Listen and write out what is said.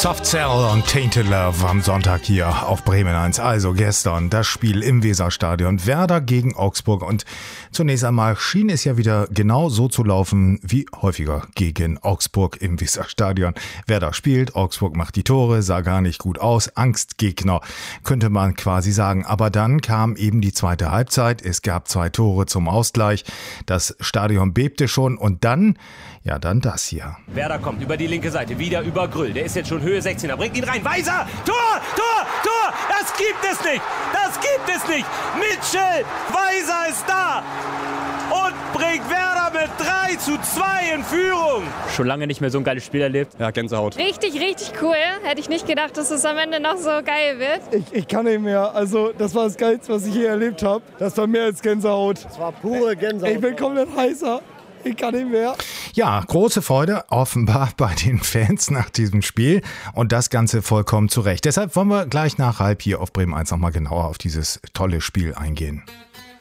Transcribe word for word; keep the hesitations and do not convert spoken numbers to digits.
Soft Cell und Tainted Love am Sonntag hier auf Bremen eins. Also gestern das Spiel im Weserstadion, Werder gegen Augsburg. Und zunächst einmal schien es ja wieder genau so zu laufen wie häufiger gegen Augsburg im Weserstadion. Werder spielt, Augsburg macht die Tore, sah gar nicht gut aus. Angstgegner, könnte man quasi sagen. Aber dann kam eben die zweite Halbzeit. Es gab zwei Tore zum Ausgleich. Das Stadion bebte schon und dann, ja dann das hier. Werder kommt über die linke Seite, wieder über Grüll. Der ist jetzt schon Höhe sechzehn, er bringt ihn rein. Weiser! Tor! Tor! Tor! Das gibt es nicht! Das gibt es nicht! Mitchell Weiser ist da! Und bringt Werder mit drei zu zwei in Führung. Schon lange nicht mehr so ein geiles Spiel erlebt. Ja, Gänsehaut. Richtig, richtig cool. Hätte ich nicht gedacht, dass es am Ende noch so geil wird. Ich, ich kann nicht mehr. Also das war das Geilste, was ich je erlebt habe. Das war mehr als Gänsehaut. Das war pure Gänsehaut. Ich bin komplett heißer. Ich kann nicht mehr. Ja, große Freude offenbar bei den Fans nach diesem Spiel und das Ganze vollkommen zu Recht. Deshalb wollen wir gleich nach halb hier auf Bremen eins nochmal genauer auf dieses tolle Spiel eingehen.